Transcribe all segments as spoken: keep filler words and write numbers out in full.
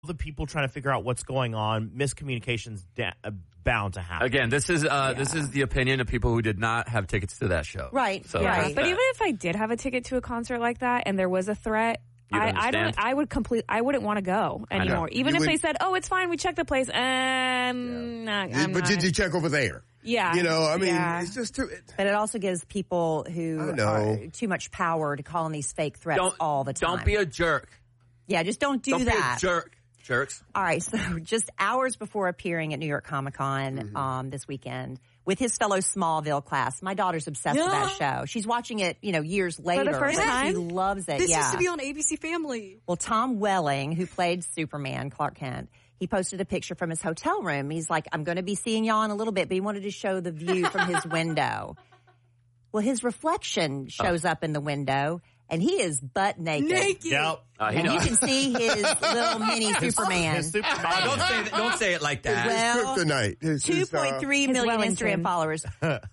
the people trying to figure out what's going on, miscommunication's da- bound to happen. Again, this is uh, Yeah. this is the opinion of people who did not have tickets to that show. Right. So Yeah. that's But that. even if I did have a ticket to a concert like that and there was a threat, You'd I, I don't. understand? I would complete. I wouldn't want to go I know. anymore. Even You if they would- said, "Oh, it's fine. We checked the place." Um, nah, I'm but not. did you check over there? Yeah. You know, I mean, Yeah. it's just too. It, But it also gives people who I know. are too much power to call in these fake threats don't all the time. Don't be a jerk. yeah, just don't do don't that. be a jerk. Jerks. All right, so just hours before appearing at New York Comic Con Mm-hmm. um, this weekend with his fellow Smallville class, my daughter's obsessed with that show. She's watching it, you know, years later. first but time? She loves it. This yeah. used to be on A B C Family. Well, Tom Welling, who played Superman, Clark Kent, he posted a picture from his hotel room. He's like, I'm going to be seeing y'all in a little bit, but he wanted to show the view from his window. Well, his reflection shows up in the window, and he is butt naked. Naked. Yep. Uh, he And you knows. can see his little mini Superman. His Superman. Oh, don't say that, don't say it like that. Well, kryptonite. His- two his, uh, point three His million Wellington. Instagram followers.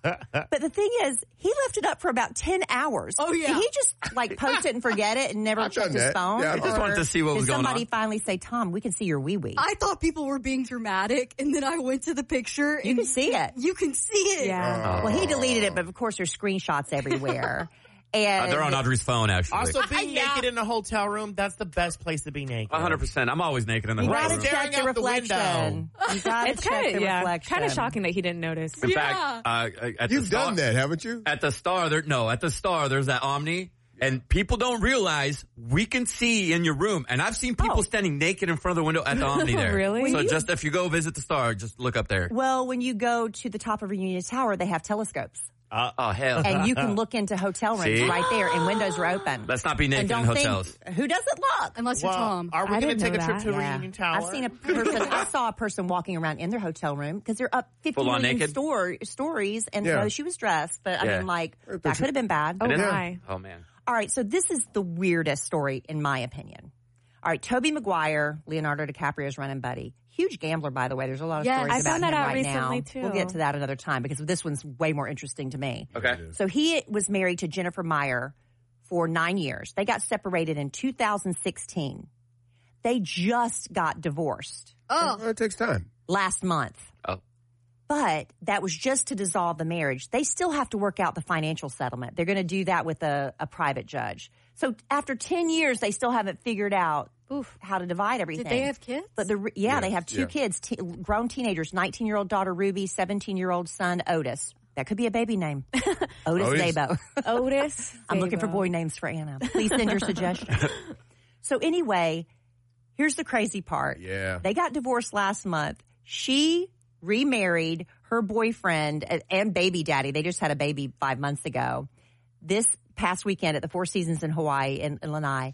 But the thing is, he left it up for about ten hours. Oh, yeah. Did he just like post it and forget it and never I've checked done his that. phone? Yeah, I just Or wanted to see what was did going somebody on. finally say, Tom, we can see your wee wee? I thought people were being dramatic, and then I went to the picture. You and can see it. You can see it. Yeah. Well, he deleted it, but of course there's screenshots everywhere. And Uh, they're on Audrey's phone, actually. Also, being Yeah. naked in a hotel room, that's the best place to be naked. one hundred percent. I'm always naked in the you hotel gotta room. check Staring the out the reflection. You gotta It's check kind the of yeah, reflection. kind of shocking that he didn't notice. In Yeah. fact, uh, at You've the Star, done that, haven't you? At the Star, there no, at the Star, there's that Omni, and people don't realize we can see in your room. And I've seen people Oh. standing naked in front of the window at the Omni there. Really? So When you- just if you go visit the Star, just look up there. Well, when you go to the top of Reunion Tower, they have telescopes. Uh, Oh hell! And you can look into hotel rooms See? right there, and windows are open. Let's not be And naked in don't think- hotels. who doesn't look? Unless you're well, Tom. are we I going to didn't take a know trip that. to Yeah. Reunion Tower? I've seen a person. I saw a person walking around in their hotel room because they're up fifty Full on million naked? store, stories, and Yeah. so she was dressed. But I Yeah. mean, like that could have been bad. Oh It is? my! Oh man. All right, so this is the weirdest story in my opinion. All right, Tobey Maguire, Leonardo DiCaprio's running buddy. Huge gambler, by the way. There's a lot of Yes. stories I about found that him out right recently, now. too. We'll get to that another time because this one's way more interesting to me. Okay. So he was married to Jennifer Meyer for nine years. They got separated in two thousand sixteen. They just got divorced Oh, Well, it takes time. last month. Oh. But that was just to dissolve the marriage. They still have to work out the financial settlement. They're going to do that with a, a private judge. So after ten years, they still haven't figured out oof. how to divide everything. Did they have kids? But the re- yeah, Yes, they have two yeah. kids, t- grown teenagers, nineteen-year-old daughter Ruby, seventeen-year-old son Otis. That could be a baby name. Otis Otis. Zabo. Otis. I'm looking for Zabo. boy names for Anna. Please send your suggestions. So anyway, here's the crazy part. Yeah. They got divorced last month. She remarried her boyfriend and- and baby daddy. They just had a baby five months ago. This past weekend at the Four Seasons in Hawaii in, in Lanai,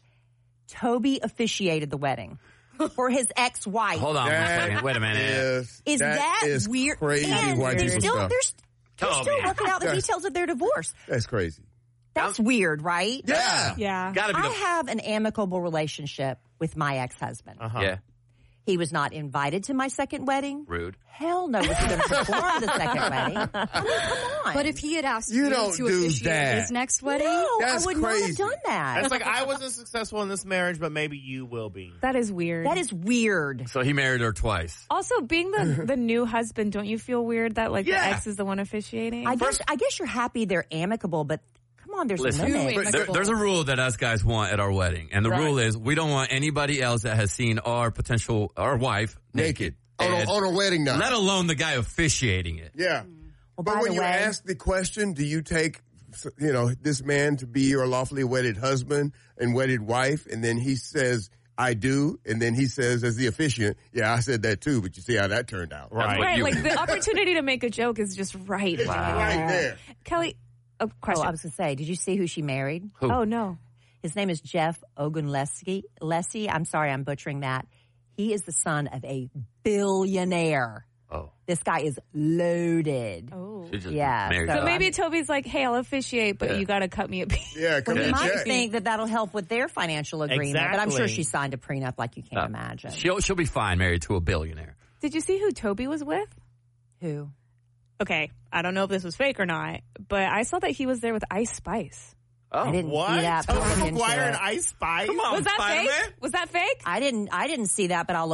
Toby officiated the wedding for his ex-wife. Hold on one That second. Wait a minute. Is, Is that, is weird? crazy And white they're people still, stuff. They're, st- they're Toby. still working out the That's- details of their divorce. That's crazy. That's weird, right? Yeah. Yeah. Gotta be I the. have an amicable relationship with my ex-husband. Uh-huh. Yeah. He was not invited to my second wedding. Rude. Hell no, was he going to perform the second wedding? I mean, come on. But if he had asked You you, don't to do officiate that. his next wedding, no, That's I would not crazy. have done that. It's like, I wasn't successful in this marriage, but maybe you will be. That is weird. That is weird. So he married her twice. Also, being the the new husband, don't you feel weird that like Yeah. the ex is the one officiating? I guess I guess you're happy they're amicable, but come on, there's Listen, a limit. Wait, there, there's a rule that us guys want at our wedding, and the Right. rule is we don't want anybody else that has seen our potential, our wife, naked. On a, And on a wedding night. let alone the guy officiating it. Yeah. Well, But by when the you way, ask the question, do you take, you know, this man to be your lawfully wedded husband and wedded wife? And then he says, I do. And then he says, as the officiant, yeah, I said that too, but you see how that turned out. Right. right, you- like the opportunity to make a joke is just right. It's right there. Kelly, a oh, question. I was going to say, did you see who she married? Who? Oh no. His name is Jeff Ogunlesi. Leslie, I'm sorry, I'm butchering that. He is the son of a billionaire. Oh. This guy is loaded. Oh. She just Yeah, married so So her. maybe Toby's like, hey, I'll officiate, but Yeah. you got to cut me a piece. Yeah, come Well, you on, might check. think that that'll help with their financial agreement, but I'm sure Exactly. she signed a prenup like you can't Uh, imagine. She'll she'll be fine married to a billionaire. Did you see who Toby was with? Who? Okay, I don't know if this was fake or not, but I saw that he was there with Ice Spice. I didn't What? see that. but I'll Tobey look into Maguire and it. Ice Spice? Come on, Was that Spider-Man. fake? Was that fake? I didn't. I didn't see that, but I'll look